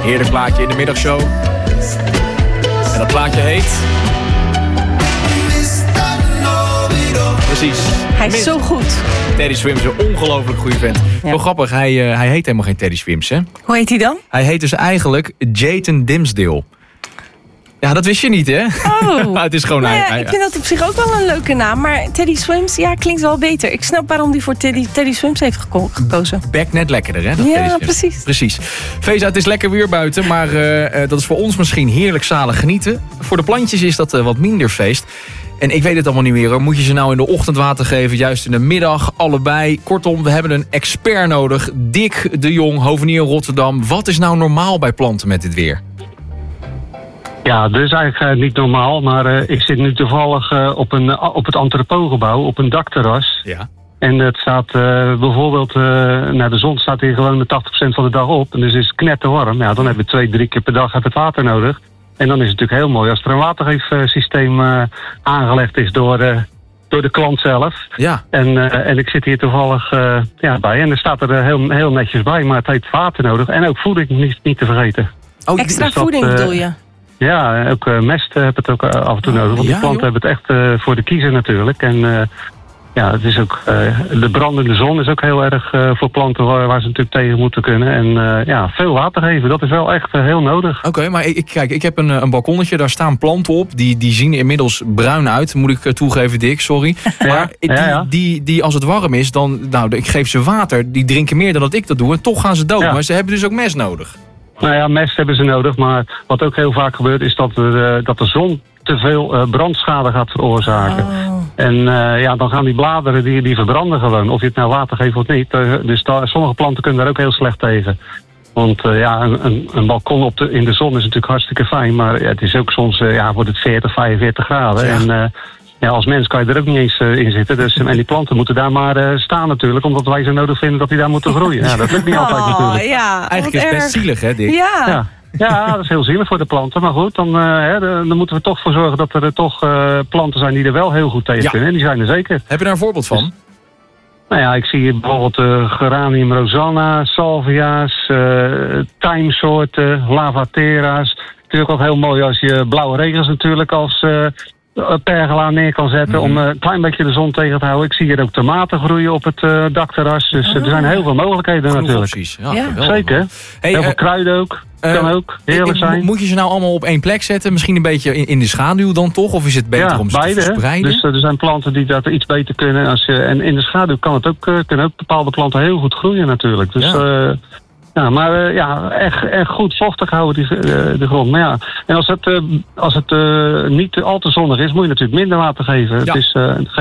Heerlijk plaatje in de middagshow. En dat plaatje heet... Precies. Hij is zo goed. Teddy Swims, een ongelooflijk goede vent. Ja. Wel grappig, hij heet helemaal geen Teddy Swims, hè? Hoe heet hij dan? Hij heet dus eigenlijk Jayden Dimsdale. Ja, dat wist je niet, hè? Oh. Het is gewoon Nou ja, hij. ik vind dat op zich ook wel een leuke naam. Maar Teddy Swims, ja, klinkt wel beter. Ik snap waarom hij voor Teddy Swims heeft gekozen. Bek net lekkerder, hè? Dat Ja, Teddy Swims. Precies. Feza, het is lekker weer buiten, maar dat is voor ons misschien heerlijk zalig genieten. Voor de plantjes is dat wat minder feest. En ik weet het allemaal niet meer, hoor. Moet je ze nou in de ochtend water geven, juist in de middag, allebei? Kortom, we hebben een expert nodig. Dick de Jong, hovenier Rotterdam. Wat is nou normaal bij planten met dit weer? Ja, dat is eigenlijk niet normaal, maar ik zit nu toevallig op het entrepotgebouw, op een dakterras. Ja. En het staat bijvoorbeeld, de zon staat hier gewoon de 80% van de dag op. En dus is het knetterwarm. Ja, dan hebben we 2-3 keer per dag het water nodig. En dan is het natuurlijk heel mooi als er een watergeefsysteem aangelegd is door de klant zelf. Ja. En ik zit hier toevallig bij. En er staat er heel netjes bij, maar het heeft water nodig. En ook voeding niet te vergeten. Oh, Extra dus dat, voeding bedoel je? Ja, ook mest heb het ook af en toe nodig. Want ja, de planten hebben het echt voor de kiezer natuurlijk. En het is ook de brandende zon is ook heel erg voor planten waar ze natuurlijk tegen moeten kunnen. En veel water geven, dat is wel echt heel nodig. Oké, maar ik heb een balkonnetje, daar staan planten op. Die zien inmiddels bruin uit, moet ik toegeven, Dick, sorry. Maar die als het warm is, ik geef ze water. Die drinken meer dan dat ik dat doe en toch gaan ze dood. Ja. Maar ze hebben dus ook mest nodig. Nou ja, mest hebben ze nodig, maar wat ook heel vaak gebeurt is dat de zon te veel brandschade gaat veroorzaken. Oh. En dan gaan die bladeren, die verbranden gewoon. Of je het nou water geeft of niet. Dus sommige planten kunnen daar ook heel slecht tegen. Want een balkon in de zon is natuurlijk hartstikke fijn. Maar het is ook soms wordt het 40, 45 graden. Ja. En als mens kan je er ook niet eens in zitten. Dus, en die planten moeten daar maar staan natuurlijk. Omdat wij zo nodig vinden dat die daar moeten groeien. Ja, dat lukt niet altijd natuurlijk. Ja, eigenlijk is het best zielig, hè, Dick? Ja, dat is heel zielig voor de planten. Maar goed, dan moeten we toch voor zorgen dat er toch planten zijn die er wel heel goed tegen kunnen. En die zijn er zeker. Heb je daar een voorbeeld van? Nou ja, ik zie hier bijvoorbeeld geranium rosanna, salvia's, tijmsoorten, lavatera's. Natuurlijk ook heel mooi als je blauwe regens natuurlijk als pergola neer kan zetten om een klein beetje de zon tegen te houden. Ik zie hier ook tomaten groeien op het dakterras. Dus er zijn heel veel mogelijkheden natuurlijk. Precies. Ja. Zeker. Heel veel kruiden ook. Kan ook. Heerlijk zijn. Moet je ze nou allemaal op één plek zetten? Misschien een beetje in de schaduw dan toch? Of is het beter om ze te verspreiden? Dus er zijn planten die dat iets beter kunnen. En in de schaduw kunnen ook bepaalde planten heel goed groeien natuurlijk. Dus echt goed vochtig houden de grond. Maar ja, en als het niet al te zonnig is, moet je natuurlijk minder water geven. Ja. Het is